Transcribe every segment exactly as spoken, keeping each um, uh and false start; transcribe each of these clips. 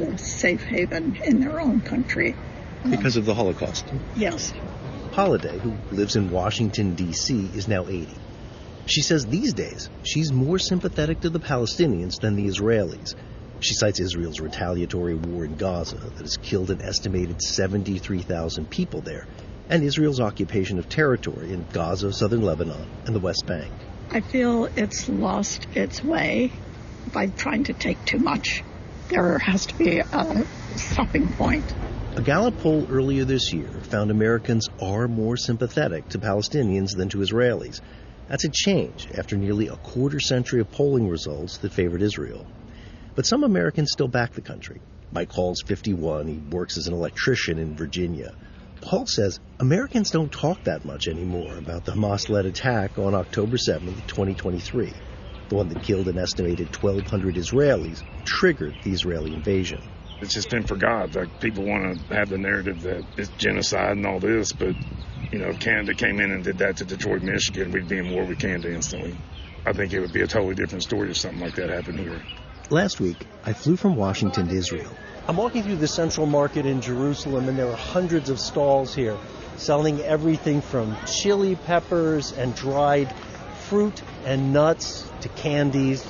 as a safe haven in their own country. Because of the Holocaust? Yes. Holiday, who lives in Washington, D C, is now eighty. She says these days she's more sympathetic to the Palestinians than the Israelis. She cites Israel's retaliatory war in Gaza that has killed an estimated seventy-three thousand people there, and Israel's occupation of territory in Gaza, southern Lebanon, and the West Bank. I feel it's lost its way by trying to take too much. There has to be a stopping point. A Gallup poll earlier this year found Americans are more sympathetic to Palestinians than to Israelis. That's a change after nearly a quarter century of polling results that favored Israel. But some Americans still back the country. Mike Hall's fifty-one. He works as an electrician in Virginia. Hall says Americans don't talk that much anymore about the Hamas-led attack on October seventh, twenty twenty-three. The one that killed an estimated twelve hundred Israelis triggered the Israeli invasion. It's just been forgot. Like, people want to have the narrative that it's genocide and all this, but, you know, if Canada came in and did that to Detroit, Michigan, we'd be in war with Canada instantly. I think it would be a totally different story if something like that happened here. Last week, I flew from Washington to Israel. I'm walking through the Central Market in Jerusalem, and there are hundreds of stalls here selling everything from chili peppers and dried fruit and nuts to candies.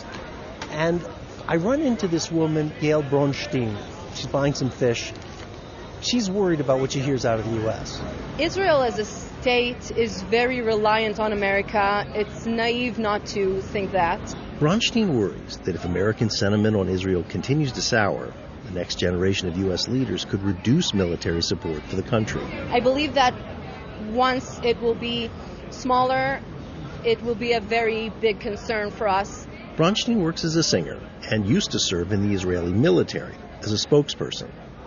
And I run into this woman, Gail Bronstein. She's buying some fish. She's worried about what she hears out of the U S. Israel as a state is very reliant on America. It's naive not to think that. Bronstein worries that if American sentiment on Israel continues to sour, the next generation of U S leaders could reduce military support for the country. I believe that once it will be smaller, it will be a very big concern for us. Bronstein works as a singer and used to serve in the Israeli military as a spokesperson.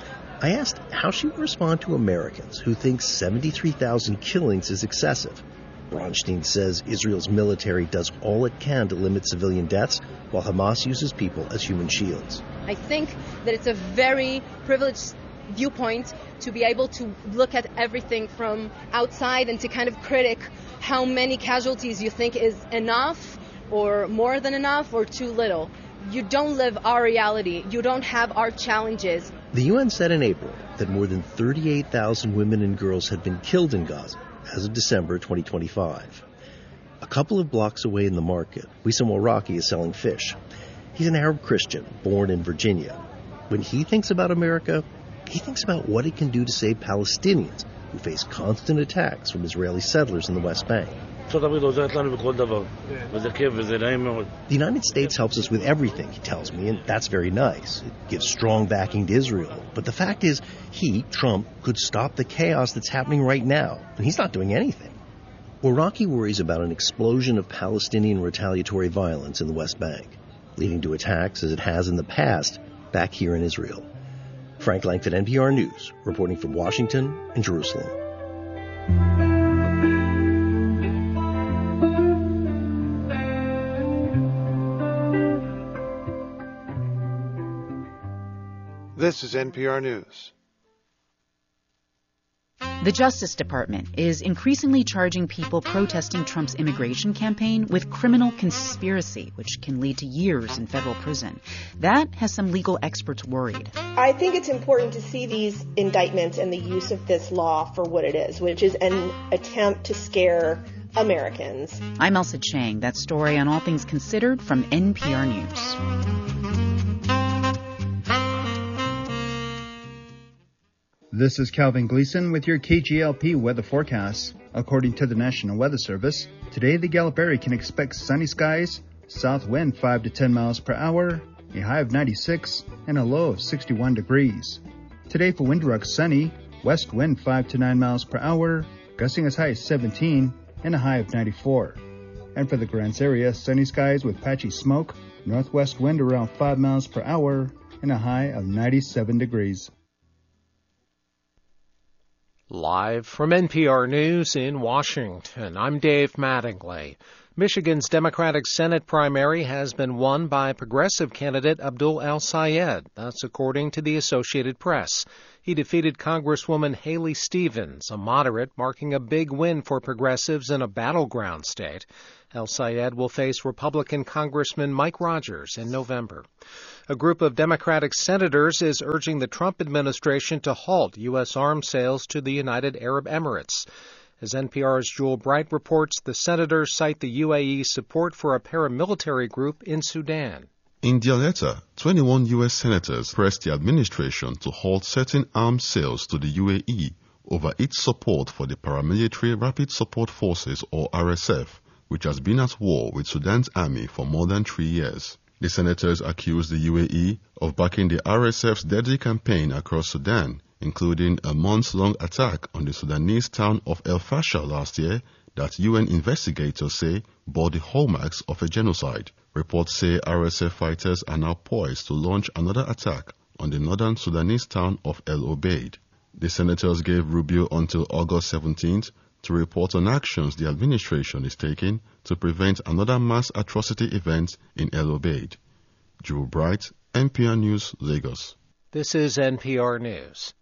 I asked how she would respond to Americans who think seventy-three thousand killings is excessive. Bronstein says Israel's military does all it can to limit civilian deaths, while Hamas uses people as human shields. I think that it's a very privileged viewpoint to be able to look at everything from outside and to kind of critic how many casualties you think is enough or more than enough or too little. You don't live our reality. You don't have our challenges. The U N said in April that more than thirty-eight thousand women and girls had been killed in Gaza as of December twenty twenty-five. A couple of blocks away in the market, Wissam Al-Raqi is selling fish. He's an Arab Christian born in Virginia. When he thinks about America, he thinks about what it can do to save Palestinians who face constant attacks from Israeli settlers in the West Bank. The United States helps us with everything, he tells me, and that's very nice. It gives strong backing to Israel. But the fact is, he, Trump, could stop the chaos that's happening right now, and he's not doing anything. Al-Raqi worries about an explosion of Palestinian retaliatory violence in the West Bank, leading to attacks as it has in the past back here in Israel. Frank Langford, N P R News, reporting from Washington and Jerusalem. This is N P R News. The Justice Department is increasingly charging people protesting Trump's immigration campaign with criminal conspiracy, which can lead to years in federal prison. That has some legal experts worried. I think it's important to see these indictments and the use of this law for what it is, which is an attempt to scare Americans. I'm Elsa Chang. That story on All Things Considered from N P R News. This is Calvin Gleason with your K G L P weather forecast. According to the National Weather Service, today the Gallup area can expect sunny skies, south wind five to ten miles per hour, a high of ninety-six, and a low of sixty-one degrees. Today for Windruck, sunny, west wind five to nine miles per hour, gusting as high as seventeen, and a high of ninety-four. And for the Grants area, sunny skies with patchy smoke, northwest wind around five miles per hour, and a high of ninety-seven degrees. Live from N P R News in Washington, I'm Dave Mattingly. Michigan's Democratic Senate primary has been won by progressive candidate Abdul El-Sayed. That's according to the Associated Press. He defeated Congresswoman Haley Stevens, a moderate, marking a big win for progressives in a battleground state. El-Sayed will face Republican Congressman Mike Rogers in November. A group of Democratic senators is urging the Trump administration to halt U S arms sales to the United Arab Emirates. As N P R's Jewel Bright reports, the senators cite the U A E's support for a paramilitary group in Sudan. In their letter, twenty-one U S senators pressed the administration to halt certain arms sales to the U A E over its support for the Paramilitary Rapid Support Forces, or R S F, which has been at war with Sudan's army for more than three years. The senators accused the U A E of backing the R S F's deadly campaign across Sudan, including a months-long attack on the Sudanese town of El Fasher last year that U N investigators say bore the hallmarks of a genocide. Reports say R S F fighters are now poised to launch another attack on the northern Sudanese town of El Obeid. The senators gave Rubio until August seventeenth to report on actions the administration is taking to prevent another mass atrocity event in El Obeid. Drew Bright, N P R News, Lagos. This is N P R News.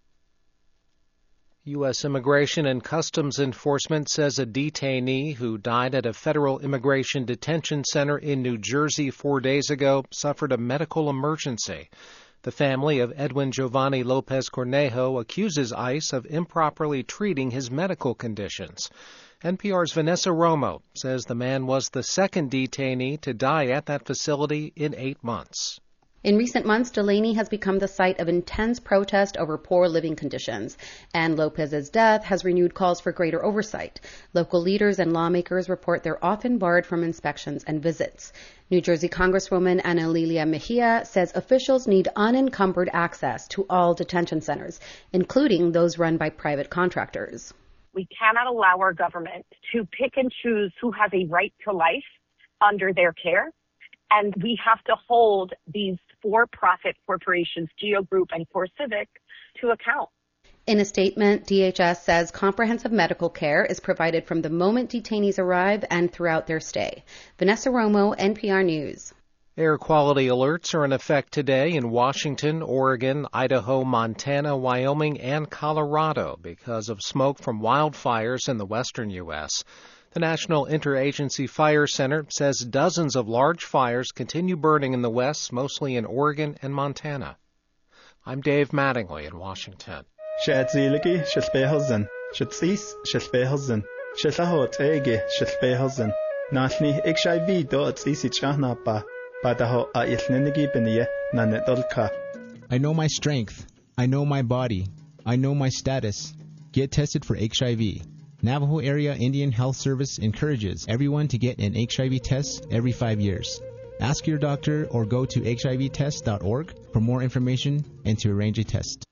U S Immigration and Customs Enforcement says a detainee who died at a federal immigration detention center in New Jersey four days ago suffered a medical emergency. The family of Edwin Giovanni Lopez Cornejo accuses ICE of improperly treating his medical conditions. N P R's Vanessa Romo says the man was the second detainee to die at that facility in eight months. In recent months, Delaney has become the site of intense protest over poor living conditions, and Lopez's death has renewed calls for greater oversight. Local leaders and lawmakers report they're often barred from inspections and visits. New Jersey Congresswoman Ana Lilia Mejia says officials need unencumbered access to all detention centers, including those run by private contractors. We cannot allow our government to pick and choose who has a right to life under their care. And we have to hold these for-profit corporations, Geo Group and CoreCivic, to account. In a statement, D H S says comprehensive medical care is provided from the moment detainees arrive and throughout their stay. Vanessa Romo, N P R News. Air quality alerts are in effect today in Washington, Oregon, Idaho, Montana, Wyoming, and Colorado because of smoke from wildfires in the western U S The National Interagency Fire Center says dozens of large fires continue burning in the west, mostly in Oregon and Montana. I'm Dave Mattingly in Washington. She'atziliki, she'spehelzen, she'tzis, she'spehelzen, she'sahot ege, she'spehelzen, nashni ikshaivi do atzisi chahnapa, pataho a yesninigi beniye nanetolka. I know my strength. I know my body. I know my status. Get tested for H I V. Navajo Area Indian Health Service encourages everyone to get an H I V test every five years. Ask your doctor or go to H I V test dot org for more information and to arrange a test.